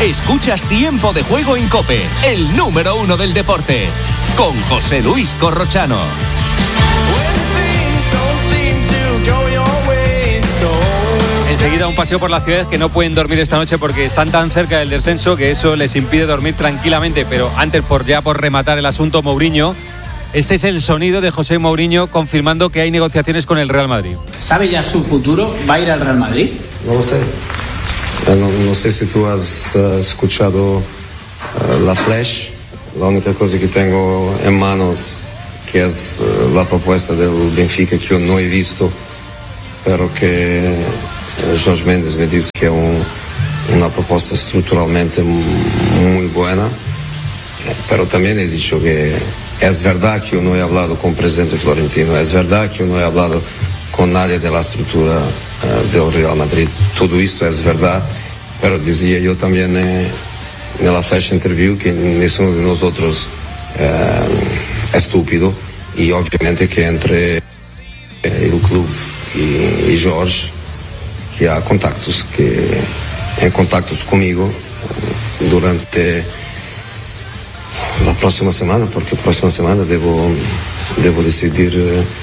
Escuchas Tiempo de Juego en COPE, el número 1 del deporte, con José Luis Corrochano. Enseguida un paseo por las ciudades que no pueden dormir esta noche porque están tan cerca del descenso que eso les impide dormir tranquilamente. Pero antes, por rematar el asunto Mourinho, este es el sonido de José Mourinho confirmando que hay negociaciones con el Real Madrid. ¿Sabe ya su futuro? ¿Va a ir al Real Madrid? No lo sé. No sé si tú has escuchado la Flash. La única cosa que tengo en manos que es la propuesta del Benfica que yo no he visto, pero que Jorge Mendes me dice que es una propuesta estructuralmente muy buena, pero también he dicho que es verdad que yo no he hablado con el presidente Florentino, es verdad que yo no he hablado con nadie de la estructura del Real Madrid. Todo esto es verdad, pero decía yo también en la flash interview que ninguno de nosotros es estúpido, y obviamente que entre el club y Jorge, que hay contactos, conmigo durante la próxima semana, porque la próxima semana debo decidir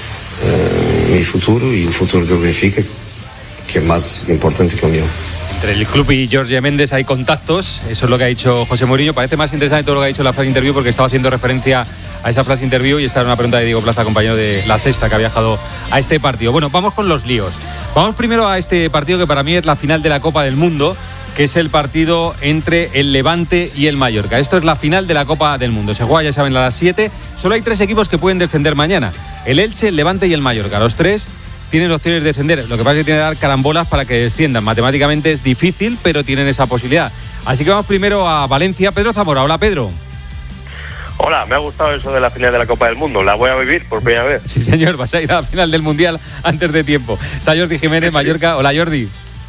mi futuro y el futuro del Benfica, que es más importante que el mío. Entre el club y Jorge Méndez hay contactos, eso es lo que ha dicho José Mourinho. Parece más interesante todo lo que ha dicho en la flash interview, porque estaba haciendo referencia a esa flash interview y esta era una pregunta de Diego Plaza, compañero de La Sexta, que ha viajado a este partido. Bueno, vamos con los líos. Vamos primero a este partido que para mí es la final de la Copa del Mundo, que es el partido entre el Levante y el Mallorca. Esto es la final de la Copa del Mundo. Se juega, ya saben, a las 7. Solo hay 3 equipos que pueden descender mañana: el Elche, el Levante y el Mallorca. Los 3 tienen opciones de descender. Lo que pasa es que tienen que dar carambolas para que desciendan. Matemáticamente es difícil, pero tienen esa posibilidad. Así que vamos primero a Valencia. Pedro Zamora. Hola, Pedro. Hola, me ha gustado eso de la final de la Copa del Mundo. La voy a vivir por primera vez. Sí, señor, vas a ir a la final del Mundial antes de tiempo. Está Jordi Jiménez, Mallorca. Hola, Jordi.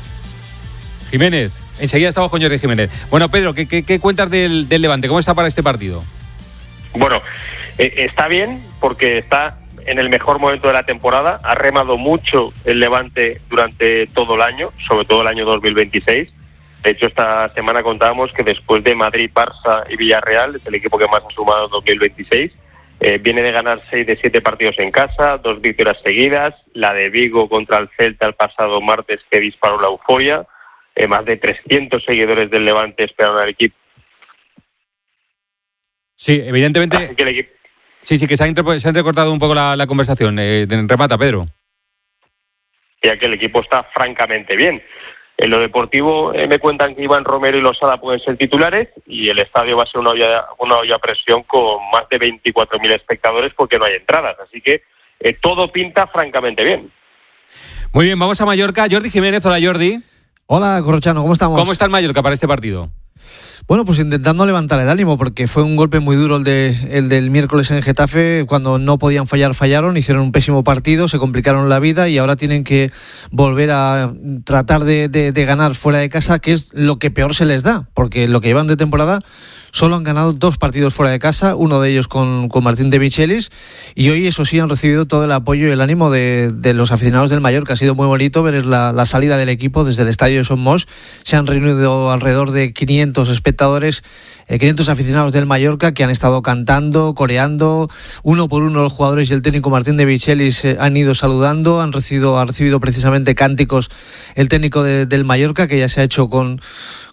Jiménez. Enseguida estamos con Jordi Jiménez. Bueno, Pedro, ¿qué cuentas del Levante? ¿Cómo está para este partido? Bueno, está bien porque está en el mejor momento de la temporada. Ha remado mucho el Levante durante todo el año, sobre todo el año 2026. De hecho, esta semana contábamos que después de Madrid, Barça y Villarreal, es el equipo que más ha sumado en 2026. Viene de ganar 6 de 7 partidos en casa, 2 victorias seguidas. La de Vigo contra el Celta el pasado martes, que disparó la euforia. Más de 300 seguidores del Levante esperan al equipo. Sí, evidentemente. Que el equipo... Sí, que se ha entrecortado un poco la conversación. Remata, Pedro. Ya que el equipo está francamente bien. En lo deportivo me cuentan que Iván Romero y Losada pueden ser titulares, y el estadio va a ser una olla a presión con más de 24.000 espectadores porque no hay entradas. Así que todo pinta francamente bien. Muy bien, vamos a Mallorca. Jordi Jiménez. Hola, Jordi. Hola, Corrochano, ¿cómo estamos? ¿Cómo está el Mallorca para este partido? Bueno, pues intentando levantar el ánimo, porque fue un golpe muy duro el del miércoles en Getafe. Cuando no podían fallar, fallaron, hicieron un pésimo partido, se complicaron la vida y ahora tienen que volver a tratar de ganar fuera de casa, que es lo que peor se les da, porque lo que llevan de temporada solo han ganado 2 partidos fuera de casa, uno de ellos con Martín de Michelis, y hoy eso sí han recibido todo el apoyo y el ánimo de los aficionados del Mallorca. Ha sido muy bonito ver la salida del equipo desde el estadio de Son Moix. Se han reunido alrededor de 500 espectadores, 500 aficionados del Mallorca, que han estado cantando, coreando. Uno por uno los jugadores y el técnico Martín de Michelis han ido saludando. Ha recibido precisamente cánticos el técnico del Mallorca, que ya se ha hecho con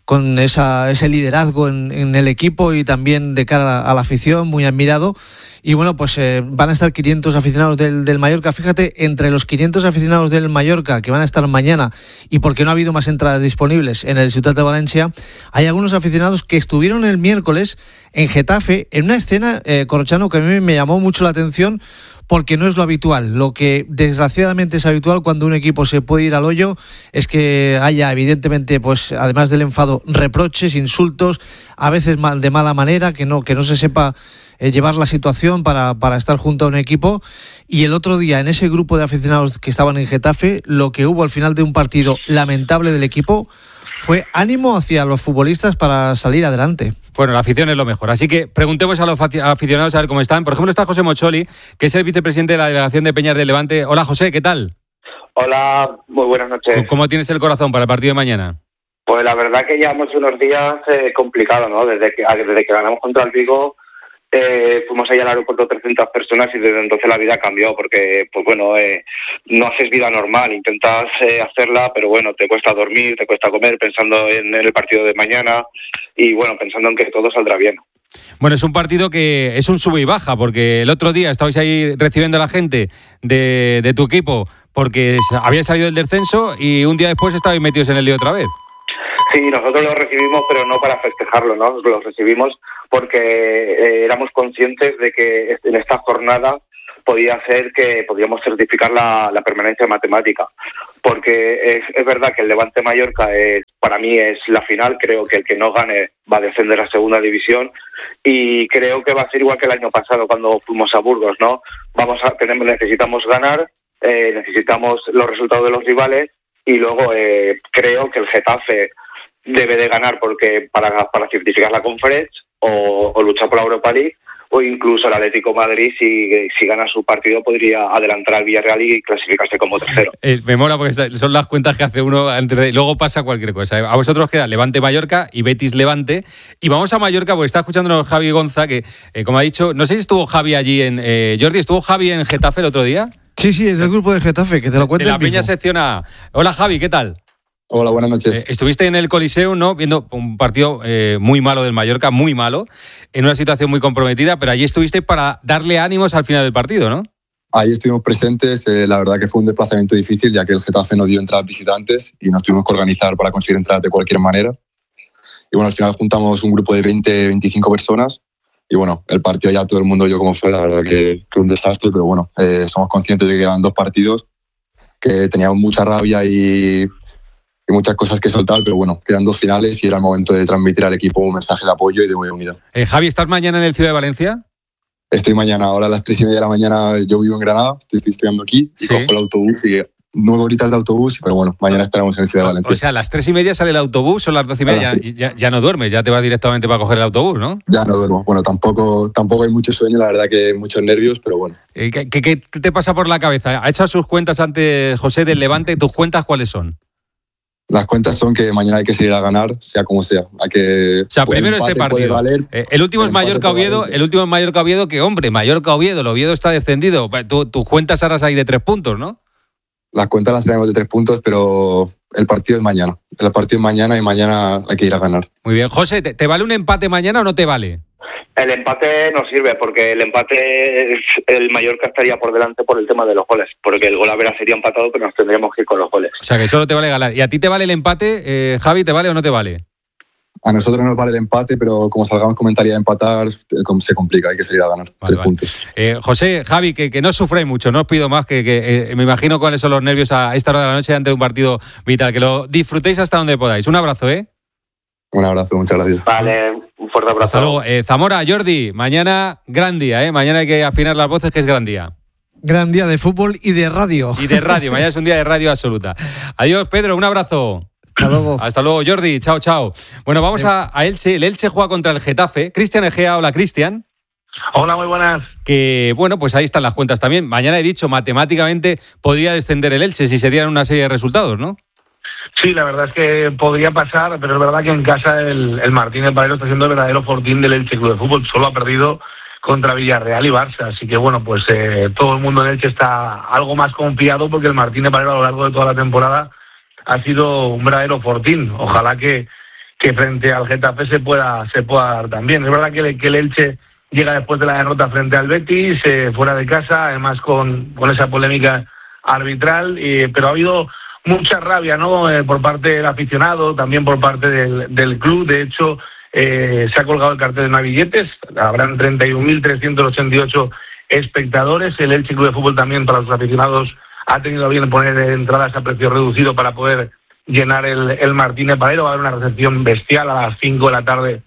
ese liderazgo en el equipo y también de cara a la afición, muy admirado. Y bueno, pues van a estar 500 aficionados del Mallorca. Fíjate, entre los 500 aficionados del Mallorca que van a estar mañana, y porque no ha habido más entradas disponibles en el Ciutat de Valencia, hay algunos aficionados que estuvieron el miércoles en Getafe en una escena, Corrochano, que a mí me llamó mucho la atención, porque no es lo habitual. Lo que desgraciadamente es habitual cuando un equipo se puede ir al hoyo es que haya, evidentemente, pues además del enfado, reproches, insultos, a veces de mala manera, que no se sepa llevar la situación para estar junto a un equipo. Y el otro día, en ese grupo de aficionados que estaban en Getafe, lo que hubo al final de un partido lamentable del equipo fue ánimo hacia los futbolistas para salir adelante. Bueno, la afición es lo mejor. Así que preguntemos a los aficionados a ver cómo están. Por ejemplo, está José Mocholi, que es el vicepresidente de la delegación de Peñas del Levante. Hola, José, ¿qué tal? Hola, muy buenas noches. ¿Cómo tienes el corazón para el partido de mañana? Pues la verdad que llevamos unos días complicados, ¿no? Desde que ganamos contra el Vigo, fuimos allá al aeropuerto 300 personas y desde entonces la vida cambió porque, pues bueno, no haces vida normal, intentas hacerla, pero bueno, te cuesta dormir, te cuesta comer pensando en el partido de mañana y bueno, pensando en que todo saldrá bien. Bueno, es un partido que es un sube y baja, porque el otro día estabais ahí recibiendo a la gente de tu equipo porque había salido del descenso y un día después estabais metidos en el lío otra vez. Sí, nosotros lo recibimos, pero no para festejarlo, ¿no? Lo recibimos porque éramos conscientes de que en esta jornada podía ser que podíamos certificar la permanencia matemática, porque es verdad que el Levante Mallorca para mí es la final. Creo que el que no gane va a descender a segunda división y creo que va a ser igual que el año pasado cuando fuimos a Burgos, ¿no? Necesitamos ganar, necesitamos los resultados de los rivales y luego creo que el Getafe debe de ganar porque para certificar la Conference o luchar por la Europa League, o incluso el Atlético de Madrid, si gana su partido, podría adelantar al Villarreal y clasificarse como tercero. Me mola porque son las cuentas que hace uno luego pasa cualquier cosa. A vosotros queda Levante Mallorca y Betis Levante. Y vamos a Mallorca porque está escuchándonos Javi Gonza, que como ha dicho, no sé si estuvo Javi allí Jordi, ¿estuvo Javi en Getafe el otro día? Sí, es del grupo de Getafe, que te lo cuente. De la Peña Sección A. Hola Javi, ¿qué tal? Hola, buenas noches. Estuviste en el Coliseum, ¿no? Viendo un partido muy malo del Mallorca, muy malo, en una situación muy comprometida, pero allí estuviste para darle ánimos al final del partido, ¿no? Ahí estuvimos presentes, la verdad que fue un desplazamiento difícil, ya que el Getafe no dio entradas visitantes y nos tuvimos que organizar para conseguir entradas de cualquier manera. Y bueno, al final juntamos un grupo de 20-25 personas y bueno, el partido ya todo el mundo vio cómo fue, la verdad que un desastre, pero bueno, somos conscientes de que quedan 2 partidos, que teníamos mucha rabia y muchas cosas que soltar, pero bueno, quedan 2 finales y era el momento de transmitir al equipo un mensaje de apoyo y de unidad. Javi, ¿estás mañana en el Ciudad de Valencia? Estoy mañana, ahora a las 3:30 de la mañana. Yo vivo en Granada, estoy estudiando aquí y cojo el autobús y 9 horitas de autobús, pero bueno, mañana estaremos en el Ciudad de Valencia. O sea, a las 3:30 sale el autobús, son las 12:30, ya no duermes, ya te vas directamente para coger el autobús, ¿no? Ya no duermo, bueno, tampoco hay mucho sueño, la verdad que muchos nervios, pero bueno. ¿Qué te pasa por la cabeza? Ha hecho sus cuentas antes José del Levante, ¿tus cuentas cuáles son? Las cuentas son que mañana hay que salir a ganar, sea como sea. Primero este partido. El último es Mallorca-Oviedo. El último es Mallorca-Oviedo, que hombre, Mallorca-Oviedo, el Oviedo está descendido. Tus cuentas ahora hay de 3 puntos, ¿no? Las cuentas las tenemos de 3 puntos, pero el partido es mañana. El partido es mañana y mañana hay que ir a ganar. Muy bien. José, ¿te vale un empate mañana o no te vale? El empate no sirve porque el empate, el Mallorca estaría por delante por el tema de los goles, porque el gol a ver sería empatado, pero nos tendríamos que ir con los goles. O sea que solo te vale ganar. ¿Y a ti te vale el empate, Javi? ¿Te vale o no te vale? A nosotros nos vale el empate, pero como salgamos con mentalidad de empatar, se complica, hay que salir a ganar 3 puntos. José, Javi, que no sufráis mucho, no os pido más, que me imagino cuáles son los nervios a esta hora de la noche ante un partido vital, que lo disfrutéis hasta donde podáis. Un abrazo, ¿eh? Un abrazo, muchas gracias. Vale, un fuerte abrazo. Hasta luego. Zamora, Jordi, mañana gran día, ¿eh? Mañana hay que afinar las voces, que es gran día. Gran día de fútbol y de radio. Mañana es un día de radio absoluta. Adiós, Pedro, un abrazo. Hasta luego, Jordi. Chao. Bueno, vamos a Elche. El Elche juega contra el Getafe. Cristian Egea, hola, Cristian. Hola, muy buenas. Que, bueno, pues ahí están las cuentas también. Mañana he dicho, matemáticamente podría descender el Elche si se dieran una serie de resultados, ¿no? Sí, la verdad es que podría pasar, pero es verdad que en casa el Martínez Valero está siendo el verdadero fortín del Elche Club de Fútbol. Solo ha perdido contra Villarreal y Barça. Así que, bueno, pues todo el mundo en Elche está algo más confiado porque el Martínez Valero a lo largo de toda la temporada ha sido un verdadero fortín. Ojalá que frente al Getafe se pueda dar también. Es verdad que el Elche llega después de la derrota frente al Betis, fuera de casa, además con esa polémica arbitral, pero ha habido mucha rabia, ¿no? Por parte del aficionado, también por parte del club. De hecho, se ha colgado el cartel de navilletes, habrán 31.388 espectadores. El Elche Club de Fútbol también, para los aficionados, ha tenido bien poner entradas a precio reducido para poder llenar el Martínez Valero. Va a haber una recepción bestial a las 5 de la tarde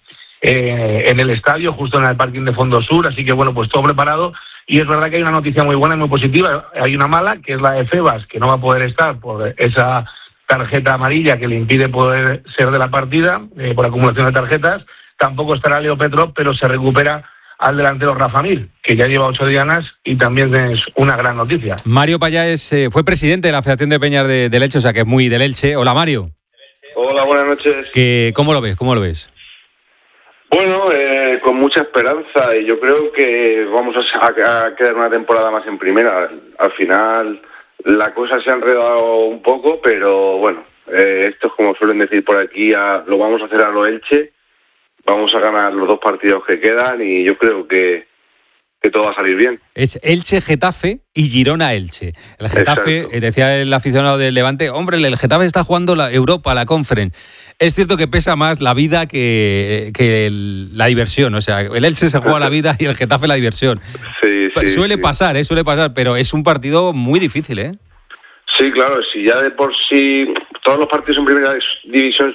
en el estadio, justo en el parking de Fondo Sur. Así que, bueno, pues todo preparado. Y es verdad que hay una noticia muy buena y muy positiva. Hay una mala, que es la de Febas, que no va a poder estar por esa tarjeta amarilla que le impide poder ser de la partida, por acumulación de tarjetas. Tampoco estará Leo Petrov, pero se recupera al delantero Rafa Mir, que ya lleva 8 dianas y también es una gran noticia. Mario Payá fue presidente de la Federación de Peñas del Elche, o sea que es muy del Elche. Hola, Mario. Hola, buenas noches. ¿Cómo lo ves? Bueno, con mucha esperanza, y yo creo que vamos a quedar una temporada más en primera. Al final la cosa se ha enredado un poco, pero bueno, esto es como suelen decir por aquí, lo vamos a hacer a lo Elche, vamos a ganar los 2 partidos que quedan y yo creo que todo va a salir bien. Es Elche-Getafe y Girona-Elche. El Getafe, decía el aficionado del Levante, hombre, el Getafe está jugando la Europa, la Conference. Es cierto que pesa más la vida que la diversión. O sea, el Elche se juega la vida y el Getafe la diversión. Suele pasar, pero es un partido muy difícil, ¿eh? Sí, claro, si ya de por sí todos los partidos en primera división